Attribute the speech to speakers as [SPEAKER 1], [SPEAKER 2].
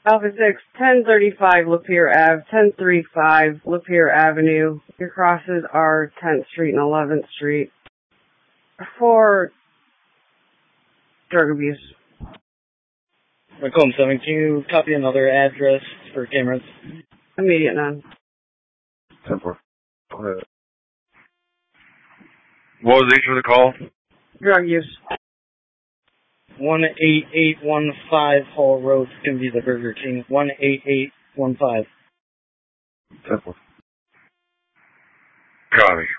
[SPEAKER 1] Alpha 6, 1035 Lapeer Ave, 1035 Lapeer Avenue. Your crosses are 10th Street and 11th Street for drug abuse.
[SPEAKER 2] Macomb 7, can you copy another address for cameras?
[SPEAKER 1] Immediate none.
[SPEAKER 3] 10-4. Go ahead. What was the nature of the call?
[SPEAKER 1] Drug use.
[SPEAKER 2] 18815 Hall Road, it's going to be the Burger King. 18815.
[SPEAKER 3] 10-4. Copy.